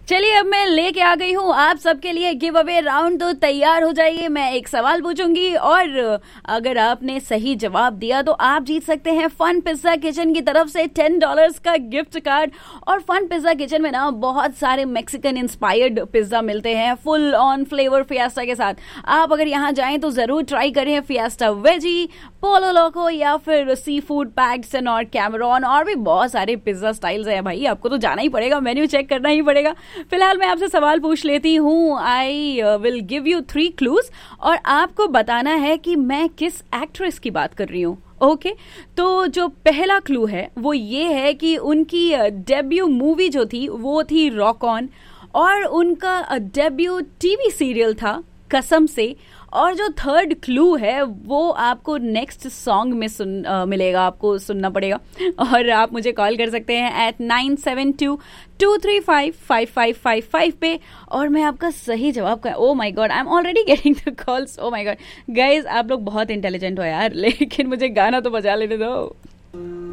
चलिए अब मैं लेके आ गई हूँ आप सबके लिए गिव अवे राउंड, तो तैयार हो जाइए। मैं एक सवाल पूछूंगी और अगर आपने सही जवाब दिया तो आप जीत सकते हैं फन पिज्जा किचन की तरफ से $10 का गिफ्ट कार्ड। और फन पिज्जा किचन में ना बहुत सारे मैक्सिकन इंस्पायर्ड पिज्जा मिलते हैं फुल ऑन फ्लेवर फिएस्टा के साथ। आप अगर यहाँ जाएं तो जरूर ट्राई करें फिएस्टा वेजी, पोलो लोको या फिर सी फूड पैक्सन और कैमरॉन, और भी बहुत सारे पिज्जा स्टाइल्स हैं भाई। आपको तो जाना ही पड़ेगा, मेन्यू चेक करना ही पड़ेगा। फिलहाल मैं आपसे सवाल पूछ लेती हूँ। I will give you 3 clues और आपको बताना है कि मैं किस एक्ट्रेस की बात कर रही हूँ। ओके तो जो पहला क्लू है वो ये है कि उनकी डेब्यू मूवी जो थी वो थी रॉक ऑन, और उनका डेब्यू टीवी सीरियल था कसम से। और जो थर्ड क्लू है वो आपको नेक्स्ट सॉन्ग में मिलेगा, आपको सुनना पड़ेगा। और आप मुझे कॉल कर सकते हैं एट 972-235-5555 पे और मैं आपका सही जवाब का। Oh my God, I am already getting the calls. Oh my God guys, आप लोग बहुत इंटेलिजेंट हो यार, लेकिन मुझे गाना तो बजा लेने दो।